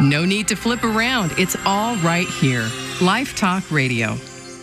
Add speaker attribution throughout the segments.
Speaker 1: No need to flip around. It's all right here. Life Talk Radio.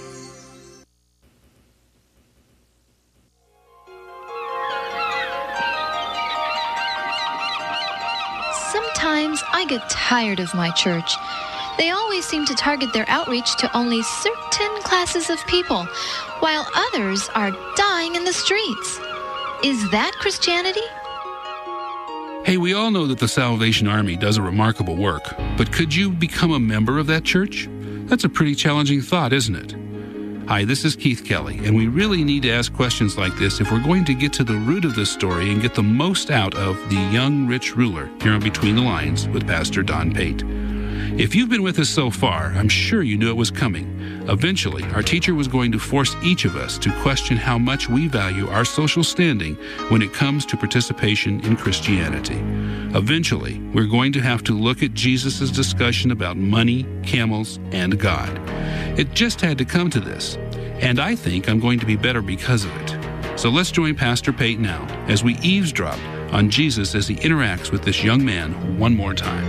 Speaker 2: Sometimes I get tired of my church. They always seem to target their outreach to only certain classes of people, while others are dying in the streets. Is that Christianity?
Speaker 3: Hey, we all know that the Salvation Army does a remarkable work, but could you become a member of that church? That's a pretty challenging thought, isn't it? Hi, this is Keith Kelly, and we really need to ask questions like this if we're going to get to the root of this story and get the most out of The Young Rich Ruler here on Between the Lines with Pastor Don Pate. If you've been with us so far, I'm sure you knew it was coming. Eventually, our teacher was going to force each of us to question how much we value our social standing when it comes to participation in Christianity. Eventually, we're going to have to look at Jesus' discussion about money, camels, and God. It just had to come to this, and I think I'm going to be better because of it. So let's join Pastor Pate now as we eavesdrop on Jesus as he interacts with this young man one more time.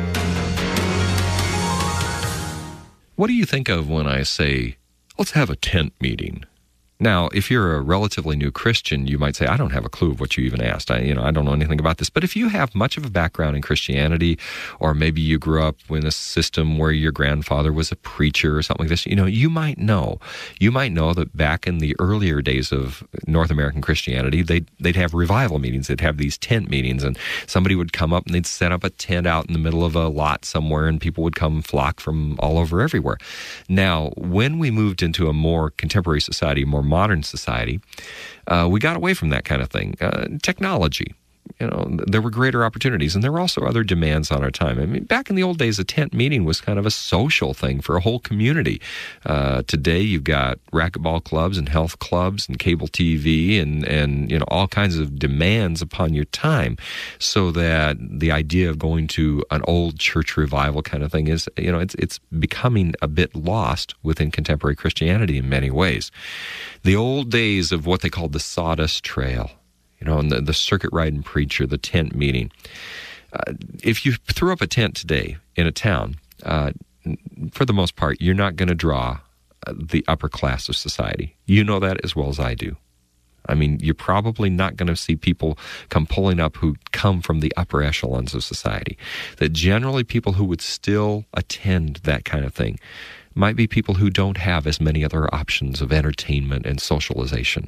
Speaker 4: What do you think of when I say, let's have a tent meeting? Now, if you're a relatively new Christian, you might say, I don't have a clue of what you even asked. I don't know anything about this. But if you have much of a background in Christianity, or maybe you grew up in a system where your grandfather was a preacher or something like this, you might know. You might know that back in the earlier days of North American Christianity, they'd have revival meetings. They'd have these tent meetings, and somebody would come up and they'd set up a tent out in the middle of a lot somewhere, and people would come flock from all over everywhere. Now, when we moved into a more contemporary society, more modern society, we got away from that kind of thing. Technology, there were greater opportunities, and there were also other demands on our time. I mean, back in the old days, a tent meeting was kind of a social thing for a whole community. Today, you've got racquetball clubs and health clubs and cable TV and all kinds of demands upon your time, so that the idea of going to an old church revival kind of thing is, it's becoming a bit lost within contemporary Christianity in many ways. The old days of what they called the sawdust trail, and the circuit riding preacher, the tent meeting. If you threw up a tent today in a town, for the most part, you're not going to draw the upper class of society. You know that as well as I do. I mean, you're probably not going to see people come pulling up who come from the upper echelons of society. That generally people who would still attend that kind of thing might be people who don't have as many other options of entertainment and socialization.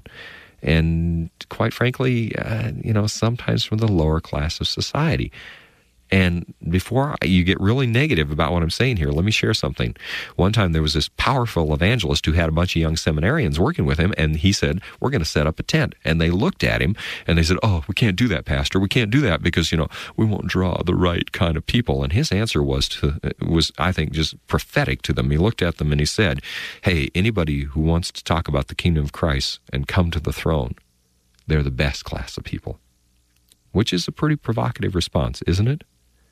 Speaker 4: And quite frankly, sometimes from the lower class of society. And before you get really negative about what I'm saying here, let me share something. One time there was this powerful evangelist who had a bunch of young seminarians working with him, and he said, we're going to set up a tent. And they looked at him, and they said, oh, we can't do that, Pastor. We can't do that because, we won't draw the right kind of people. And his answer was, I think, just prophetic to them. He looked at them and he said, hey, anybody who wants to talk about the kingdom of Christ and come to the throne, they're the best class of people. Which is a pretty provocative response, isn't it?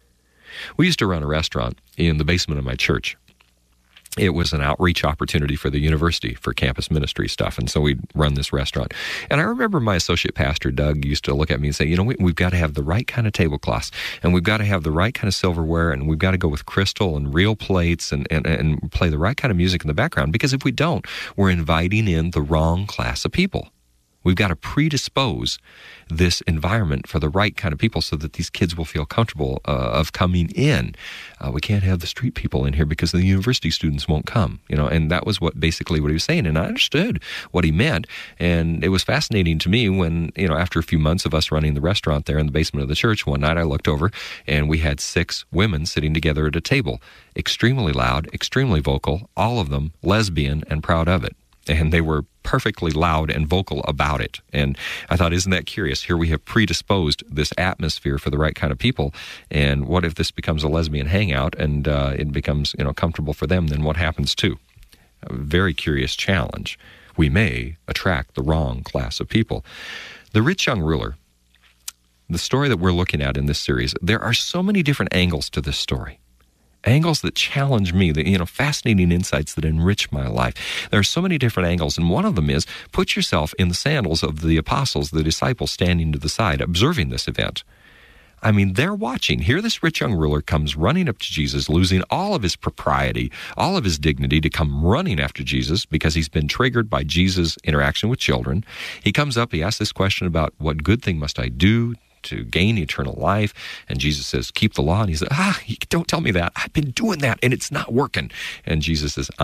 Speaker 4: We used to run a restaurant in the basement of my church. It was an outreach opportunity for the university for campus ministry stuff, and so we'd run this restaurant. And I remember my associate pastor, Doug, used to look at me and say, we've got to have the right kind of tablecloths, and we've got to have the right kind of silverware, and we've got to go with crystal and real plates and play the right kind of music in the background, because if we don't, we're inviting in the wrong class of people. We've got to predispose this environment for the right kind of people so that these kids will feel comfortable of coming in. We can't have the street people in here because the university students won't come, and that was basically what he was saying. And I understood what he meant. And it was fascinating to me when, after a few months of us running the restaurant there in the basement of the church, one night I looked over and we had 6 women sitting together at a table, extremely loud, extremely vocal, all of them lesbian and proud of it. And they were perfectly loud and vocal about it. And I thought, isn't that curious? Here we have predisposed this atmosphere for the right kind of people. And what if this becomes a lesbian hangout and it becomes, comfortable for them? Then what happens too? A very curious challenge. We may attract the wrong class of people. The rich young ruler, the story that we're looking at in this series, there are so many different angles to this story. Angles that challenge me, fascinating insights that enrich my life. There are so many different angles, and one of them is put yourself in the sandals of the apostles, the disciples standing to the side, observing this event. I mean, they're watching. Here this rich young ruler comes running up to Jesus, losing all of his propriety, all of his dignity, to come running after Jesus because he's been triggered by Jesus' interaction with children. He comes up, he asks this question about what good thing must I do to gain eternal life? And Jesus says, keep the law. And he says, don't tell me that. I've been doing that and it's not working. And Jesus says,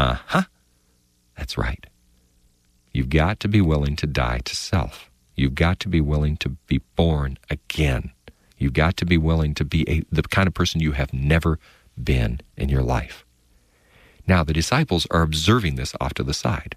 Speaker 4: that's right. You've got to be willing to die to self. You've got to be willing to be born again. You've got to be willing to be the kind of person you have never been in your life. Now, the disciples are observing this off to the side.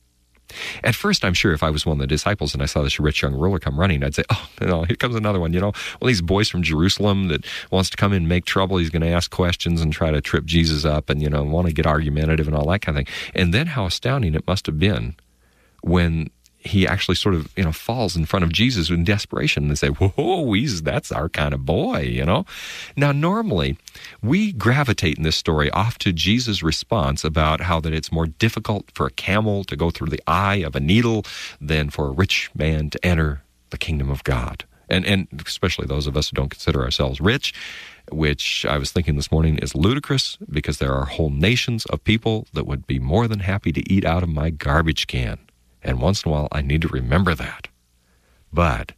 Speaker 4: At first, I'm sure if I was one of the disciples and I saw this rich young ruler come running, I'd say, here comes another one, well, these boys from Jerusalem that wants to come in and make trouble. He's going to ask questions and try to trip Jesus up and, want to get argumentative and all that kind of thing. And then how astounding it must have been when he actually sort of, falls in front of Jesus in desperation and they say, whoa, that's our kind of boy, Now, normally, we gravitate in this story off to Jesus' response about how that it's more difficult for a camel to go through the eye of a needle than for a rich man to enter the kingdom of God. And especially those of us who don't consider ourselves rich, which I was thinking this morning is ludicrous because there are whole nations of people that would be more than happy to eat out of my garbage can. And once in a while, I need to remember that. But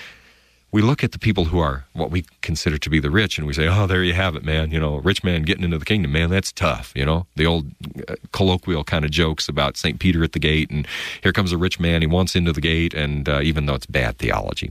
Speaker 4: we look at the people who are what we consider to be the rich, and we say, there you have it, man. A rich man getting into the kingdom, man, that's tough. The old colloquial kind of jokes about St. Peter at the gate, and here comes a rich man, he wants into the gate, and even though it's bad theology,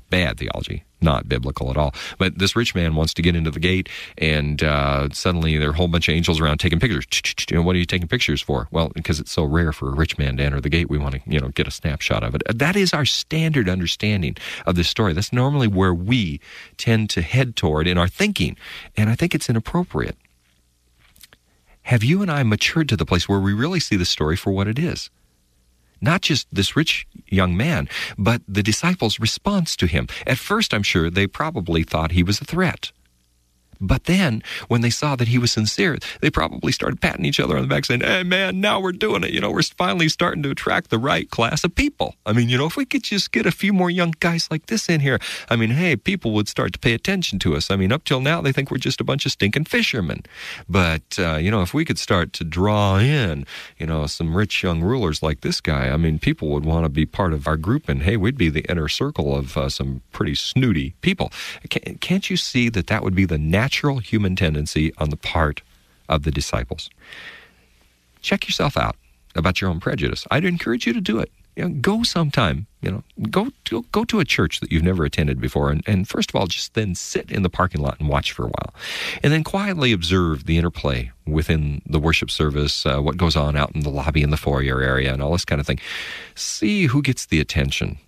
Speaker 4: not biblical at all. But this rich man wants to get into the gate, and suddenly there are a whole bunch of angels around taking pictures. What are you taking pictures for? Well, because it's so rare for a rich man to enter the gate, we want to, get a snapshot of it. That is our standard understanding of this story. That's normally where we tend to head toward in our thinking, and I think it's inappropriate. Have you and I matured to the place where we really see the story for what it is? Not just this rich young man, but the disciples' response to him. At first, I'm sure they probably thought he was a threat. But then, when they saw that he was sincere, they probably started patting each other on the back saying, hey, man, now we're doing it. We're finally starting to attract the right class of people. I mean, if we could just get a few more young guys like this in here, people would start to pay attention to us. Up till now, they think we're just a bunch of stinking fishermen. But, if we could start to draw in, some rich young rulers like this guy, people would want to be part of our group. And, hey, we'd be the inner circle of some pretty snooty people. Can't you see that would be the natural human tendency on the part of the disciples? Check yourself out about your own prejudice. I'd encourage you to do it. Go sometime. Go to a church that you've never attended before, and first of all, just then sit in the parking lot and watch for a while, and then quietly observe the interplay within the worship service, what goes on out in the lobby and the foyer area, and all this kind of thing. See who gets the attention.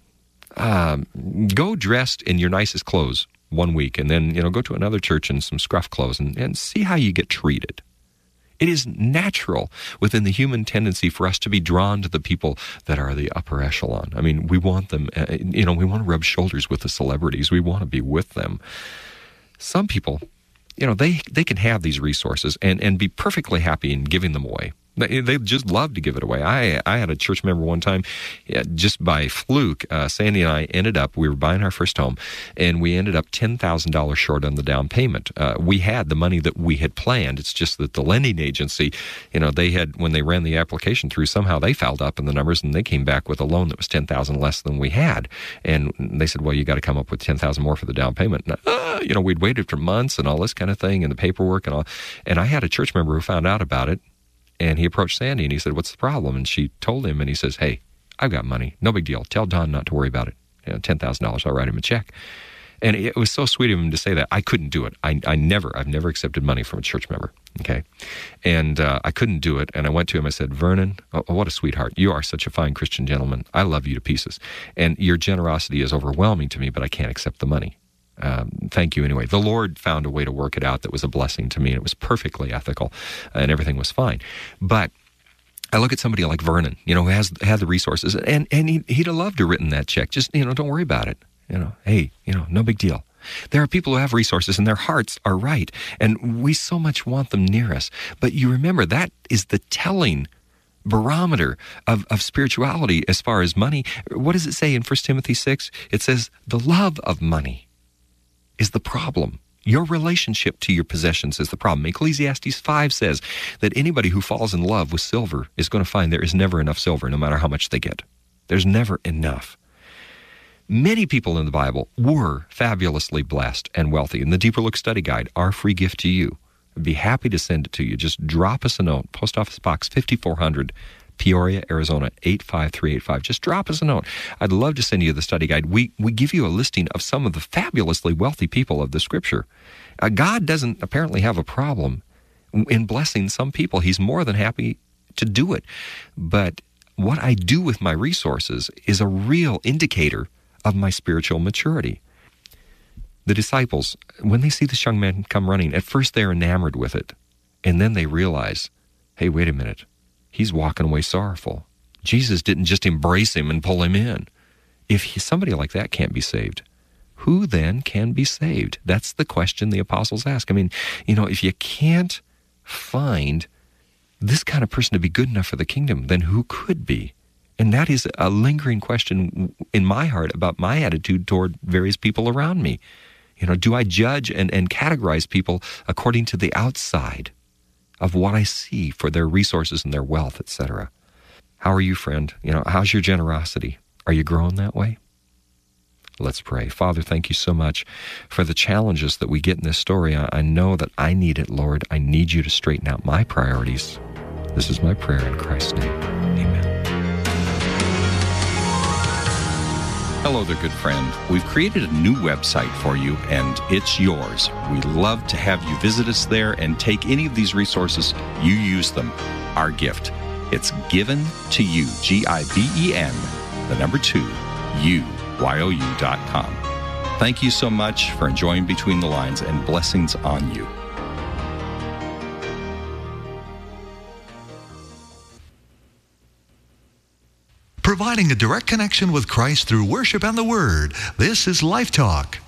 Speaker 4: Go dressed in your nicest clothes one week, and then, go to another church in some scruff clothes and see how you get treated. It is natural within the human tendency for us to be drawn to the people that are the upper echelon. We want them, we want to rub shoulders with the celebrities. We want to be with them. Some people, they can have these resources and be perfectly happy in giving them away. They just love to give it away. I had a church member one time, just by fluke, Sandy and I we were buying our first home, and we ended up $10,000 short on the down payment. We had the money that we had planned. It's just that the lending agency, they had, when they ran the application through, somehow they fouled up in the numbers, and they came back with a loan that was $10,000 less than we had. And they said, well, you got to come up with $10,000 more for the down payment. And, we'd waited for months and all this kind of thing, and the paperwork and all. And I had a church member who found out about it. And he approached Sandy and he said, what's the problem? And she told him, and he says, hey, I've got money. No big deal. Tell Don not to worry about it. $10,000, I'll write him a check. And it was so sweet of him to say that. I couldn't do it. I've never accepted money from a church member. Okay. And I couldn't do it. And I went to him, I said, Vernon, what a sweetheart. You are such a fine Christian gentleman. I love you to pieces. And your generosity is overwhelming to me, but I can't accept the money. Thank you anyway. The Lord found a way to work it out that was a blessing to me, and it was perfectly ethical, and everything was fine. But I look at somebody like Vernon, who had the resources, and he'd have loved to have written that check. Just, don't worry about it. Hey, no big deal. There are people who have resources, and their hearts are right, and we so much want them near us. But you remember, that is the telling barometer of spirituality as far as money. What does it say in 1 Timothy 6? It says, the love of money is the problem Your relationship to your possessions is the problem. Ecclesiastes 5 says that anybody who falls in love with silver is going to find there is never enough silver, no matter how much they get. There's never enough. Many people in the Bible were fabulously blessed and wealthy. In the Deeper Look Study Guide, our free gift to you, I'd be happy to send it to you. Just drop us a note, Post Office Box 5400, Peoria, Arizona, 85385. Just drop us a note. I'd love to send you the study guide. We give you a listing of some of the fabulously wealthy people of the Scripture. God doesn't apparently have a problem in blessing some people. He's more than happy to do it. But what I do with my resources is a real indicator of my spiritual maturity. The disciples, when they see this young man come running, at first they're enamored with it. And then they realize, hey, wait a minute. He's walking away sorrowful. Jesus didn't just embrace him and pull him in. If somebody like that can't be saved, who then can be saved? That's the question the apostles ask. I mean, if you can't find this kind of person to be good enough for the kingdom, then who could be? And that is a lingering question in my heart about my attitude toward various people around me. Do I judge and categorize people according to the outside of what I see for their resources and their wealth, etc.? How are you, friend? How's your generosity? Are you growing that way? Let's pray. Father, thank you so much for the challenges that we get in this story. I know that I need it, Lord. I need you to straighten out my priorities. This is my prayer in Christ's name. Amen.
Speaker 5: Hello there, good friend. We've created a new website for you, and it's yours. We'd love to have you visit us there and take any of these resources. You use them. Our gift. It's given to you. GIVEN, 2, UYOU.com. Thank you so much for enjoying Between the Lines, and blessings on you.
Speaker 6: Providing a direct connection with Christ through worship and the Word. This is Life Talk.